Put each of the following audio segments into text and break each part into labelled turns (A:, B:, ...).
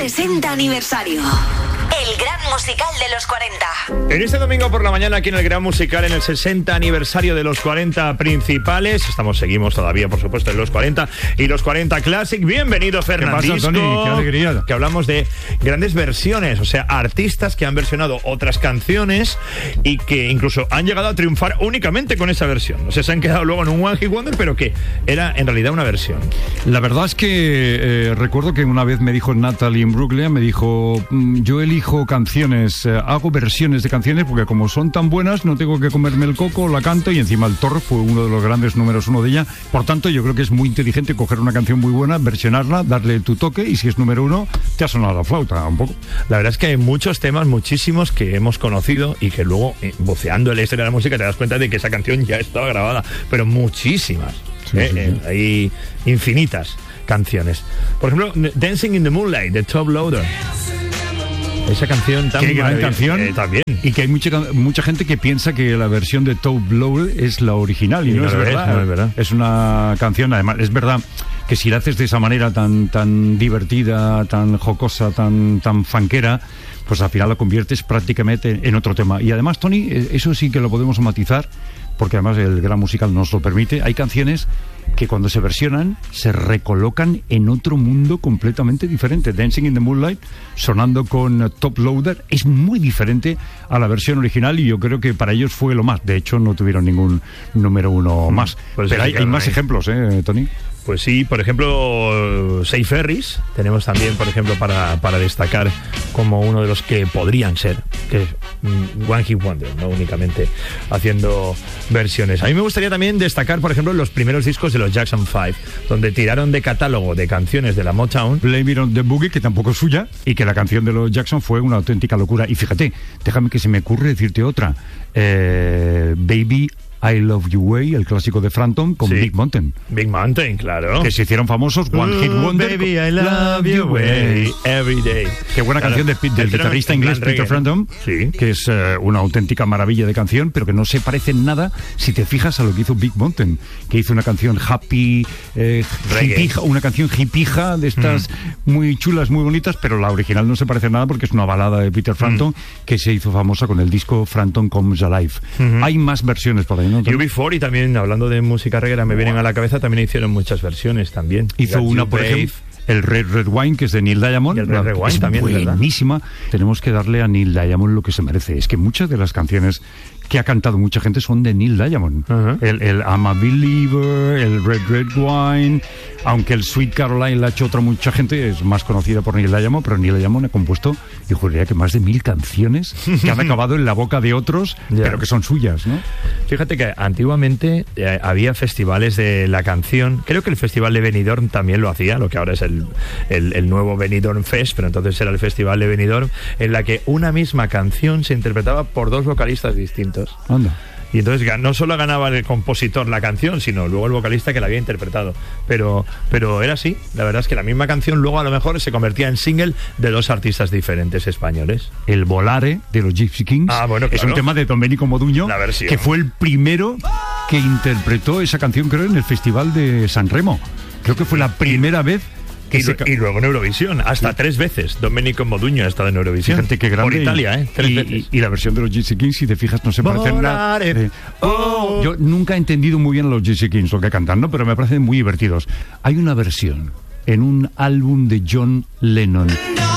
A: 60 aniversario. El gran musical de los 40.
B: En este domingo por la mañana, aquí en el Gran Musical, en el 60 aniversario de los 40 principales. Seguimos todavía, por supuesto, en los 40 y los 40 Classic. Bienvenido, Fernandisco.
C: ¿Qué pasa, Tony? Qué alegría.
B: Que hablamos de grandes versiones, o sea, artistas que han versionado otras canciones y que incluso han llegado a triunfar únicamente con esa versión. O sea, se han quedado luego en un One Hit Wonder, pero que era en realidad una versión.
C: La verdad es que recuerdo que una vez me dijo Natalie en Brooklyn, me dijo, yo elijo canciones, hago versiones de canciones porque como son tan buenas no tengo que comerme el coco, la canto, y encima el Thor fue uno de los grandes números uno de ella. Por tanto, yo creo que es muy inteligente coger una canción muy buena, versionarla, darle tu toque, y si es número uno, te ha sonado la flauta un poco.
B: La verdad es que hay muchos temas, muchísimos, que hemos conocido y que luego, buceando en la historia de la música, te das cuenta de que esa canción ya estaba grabada, pero muchísimas. Sí. Hay infinitas canciones. Por ejemplo, Dancing in the Moonlight, de Top Loader. Esa canción tan
C: gran canción,
B: también.
C: Y que hay mucha gente que piensa que la versión de Top Loader es la original, y no es verdad.
B: No es verdad.
C: Es una canción, además, es verdad que si la haces de esa manera tan divertida, tan jocosa, tan funkera, pues al final la conviertes prácticamente en otro tema. Y además, Tony, eso sí que lo podemos matizar, porque además el Gran Musical nos lo permite. Hay canciones que cuando se versionan se recolocan en otro mundo completamente diferente. Dancing in the Moonlight, sonando con Top Loader, es muy diferente a la versión original, y yo creo que para ellos fue lo más. De hecho, no tuvieron ningún número uno más.
B: Pues
C: pero hay más ejemplos, Tony.
B: Pues sí, por ejemplo, Say Ferris, tenemos también, por ejemplo, para destacar como uno de los que podrían ser, que es One Hit Wonder, no únicamente haciendo versiones. A mí me gustaría también destacar, por ejemplo, los primeros discos de los Jackson 5, donde tiraron de catálogo de canciones de la Motown.
C: Blame It on the Boogie, que tampoco es suya, y que la canción de los Jackson fue una auténtica locura. Y fíjate, déjame que se me ocurre decirte otra. Baby, I Love You Way, el clásico de Frampton, con Big Mountain.
B: Big Mountain, claro.
C: Que se hicieron famosos, One Hit Wonder.
B: Baby, I Love You Way, Every Day.
C: Qué buena canción del guitarrista inglés Peter Frampton, que es una auténtica maravilla de canción, pero que no se parece en nada si te fijas a lo que hizo Big Mountain, que hizo una canción happy, hippija, una canción hippija de estas muy chulas, muy bonitas, pero la original no se parece en nada porque es una balada de Peter Frampton que se hizo famosa con el disco Frampton Comes Alive. Hay más versiones por ahí, ¿no?
B: UB40 también, hablando de música reguera, me vienen a la cabeza, también hicieron muchas versiones también.
C: Hizo una, por ejemplo, el Red Wine, que es de Neil Diamond.
B: El Red Wine también,
C: buenísima. Tenemos que darle a Neil Diamond lo que se merece. Es que muchas de las canciones que ha cantado mucha gente son de Neil Diamond. El I'm a Believer, el Red Wine, aunque el Sweet Caroline la ha hecho mucha gente, es más conocida por Neil Diamond, pero Neil Diamond ha compuesto, yo juraría que más de 1000 canciones que han acabado en la boca de otros, pero que son suyas, ¿no?
B: Fíjate que antiguamente había festivales de la canción. Creo que el Festival de Benidorm también lo hacía, lo que ahora es el nuevo Benidorm Fest, pero entonces era el Festival de Benidorm, en la que una misma canción se interpretaba por dos vocalistas distintos.
C: Anda.
B: Y entonces no solo ganaba el compositor la canción, sino luego el vocalista que la había interpretado. Pero era así. La verdad es que la misma canción luego a lo mejor se convertía en single de dos artistas diferentes españoles.
C: El Volare de los Gypsy Kings es un tema de Domenico Modugno, que fue el primero que interpretó esa canción, creo, en el Festival de San Remo. Creo que fue la primera vez.
B: Y luego en Eurovisión, hasta 3 veces. Domenico Modugno ha estado en Eurovisión.
C: Fíjate qué grande.
B: Por Italia, 3 veces.
C: Y la versión de los Gypsy Kings, si te fijas, no se parecen nada. Yo nunca he entendido muy bien a los Gypsy Kings lo que cantan, ¿no? Pero me parecen muy divertidos. Hay una versión en un álbum de John Lennon.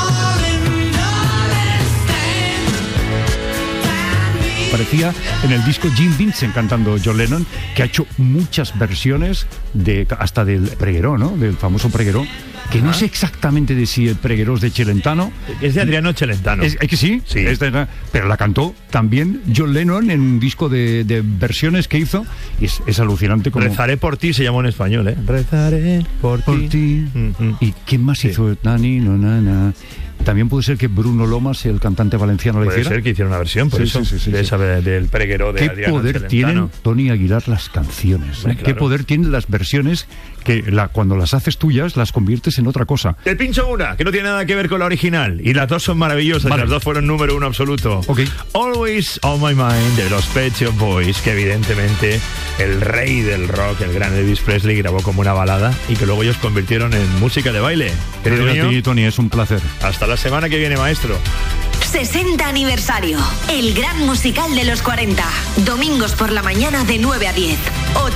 C: Parecía en el disco Jim Vincent cantando John Lennon, que ha hecho muchas versiones hasta del Pregueró, ¿no? Del famoso Pregueró, que no sé exactamente de si el Pregueró es de Celentano.
B: Es de Adriano Celentano.
C: ¿Es que sí?
B: Sí.
C: Pero la cantó también John Lennon en un disco de versiones que hizo, y es alucinante como...
B: Rezaré por ti se llamó en español, ¿eh? Rezaré por ti.
C: ¿Y quién más hizo? Nani, no, na, na. también puede ser que Bruno Lomas, el cantante valenciano, lo
B: Puede
C: hiciera.
B: ser que hiciera una versión, por eso, de esa, del Pregueró de
C: ¿Qué
B: Adriano
C: poder
B: Celentano.
C: tienen, Tony Aguilar, las canciones?
B: Hombre,
C: ¿Qué
B: claro.
C: poder tienen las versiones que cuando las haces tuyas las conviertes en otra cosa?
B: Te pincho una, que no tiene nada que ver con la original. Y las dos son maravillosas,
C: Vale.
B: las dos fueron número 1 absoluto.
C: Ok.
B: Always on My Mind, de los Pet Shop Boys, que evidentemente el rey del rock, el gran Elvis Presley, grabó como una balada y que luego ellos convirtieron en música de baile. Querido
C: Gracias a
B: mío,
C: ti, Tony, es un placer.
B: hasta la semana que viene, maestro.
A: 60 aniversario. El gran musical de los 40. Domingos por la mañana de 9 a 10. 8